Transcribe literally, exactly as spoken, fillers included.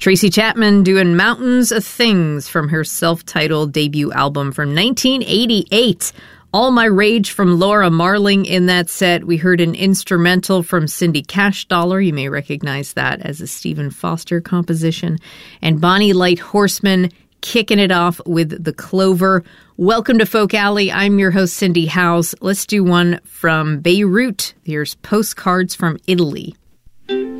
Tracy Chapman doing Mountains of Things from her self-titled debut album from nineteen eighty-eight. All My Rage from Laura Marling in that set. We heard an instrumental from Cindy Cash Dollar. You may recognize that as a Stephen Foster composition. And Bonnie Light Horseman kicking it off with The Clover. Welcome to Folk Alley. I'm your host, Cindy Howes. Let's do one from Beirut. Here's Postcards from Italy.